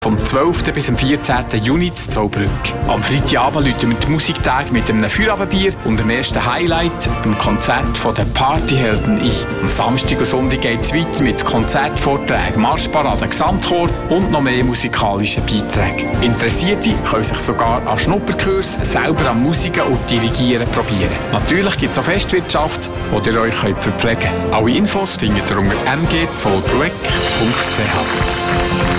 Vom 12. bis am 14. Juni in Zollbrück. Am Freitagabend läuten wir die Musiktag mit einem Feierabendbier und dem ersten Highlight, dem Konzert von den Partyhelden ein. Am Samstag und Sonntag geht es weiter mit Konzertvorträgen, Marschparaden, Gesamtchor und noch mehr musikalischen Beiträgen. Interessierte können sich sogar an Schnupperkurs selber am Musiken und Dirigieren probieren. Natürlich gibt es auch Festwirtschaft, wo ihr euch verpflegen könnt. Alle Infos findet ihr unter mgzollbrück.ch.